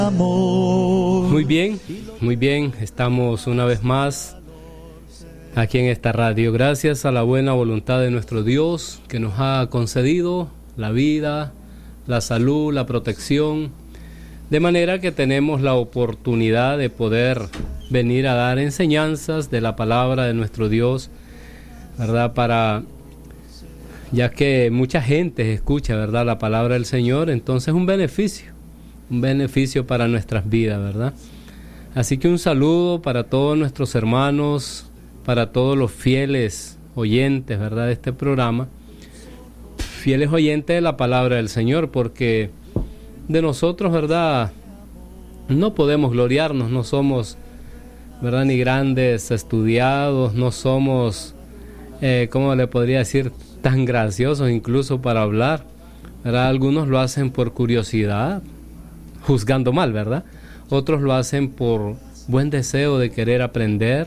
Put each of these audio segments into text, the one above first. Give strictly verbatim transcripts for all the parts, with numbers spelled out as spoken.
Muy bien, muy bien, estamos una vez más aquí en esta radio, gracias a la buena voluntad de nuestro Dios que nos ha concedido la vida, la salud, la protección, de manera que tenemos la oportunidad de poder venir a dar enseñanzas de la palabra de nuestro Dios, ¿verdad? Para, ya que mucha gente escucha, ¿verdad?, la palabra del Señor, entonces es un beneficio, un beneficio para nuestras vidas, ¿verdad? Así que un saludo para todos nuestros hermanos, para todos los fieles oyentes, ¿verdad?, de este programa, fieles oyentes de la palabra del Señor, porque de nosotros, ¿verdad?, no podemos gloriarnos, no somos, ¿verdad?, ni grandes estudiados, no somos, eh, ¿cómo le podría decir?, tan graciosos incluso para hablar, ¿verdad? Algunos lo hacen por curiosidad, juzgando mal, ¿verdad? Otros lo hacen por buen deseo de querer aprender.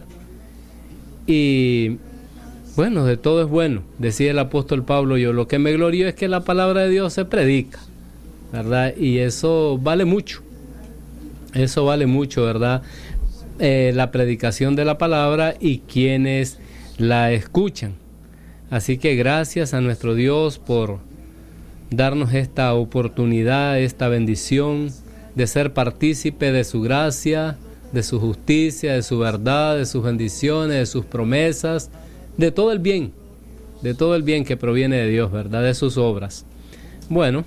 Y bueno, de todo es bueno. Decía el apóstol Pablo: yo lo que me glorío es que la palabra de Dios se predica, ¿verdad? Y eso vale mucho. Eso vale mucho, ¿verdad? Eh, la predicación de la palabra y quienes la escuchan. Así que gracias a nuestro Dios por darnos esta oportunidad, esta bendición de ser partícipe de su gracia, de su justicia, de su verdad, de sus bendiciones, de sus promesas, de todo el bien, de todo el bien que proviene de Dios, ¿verdad?, de sus obras. Bueno,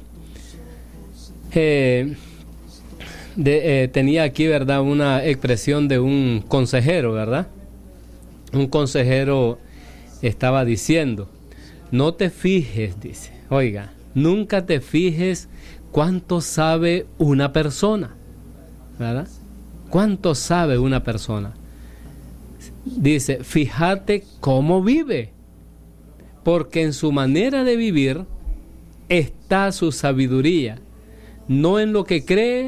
eh, de, eh, tenía aquí, ¿verdad?, una expresión de un consejero, ¿verdad? Un consejero estaba diciendo: no te fijes, dice, oiga, nunca te fijes cuánto sabe una persona, ¿verdad? ¿Cuánto sabe una persona? Dice, fíjate cómo vive, porque en su manera de vivir está su sabiduría, no en lo que cree